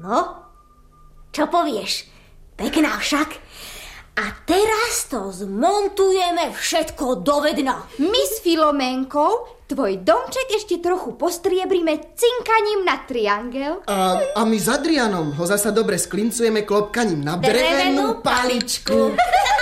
No, čo povieš? Pekná však. A teraz to zmontujeme všetko dovedno. My s Filoménkou tvoj domček ešte trochu postriebrime cinkaním na triangel. A my s Adrianom ho zasa dobre sklincujeme klopkaním na drevenú paličku.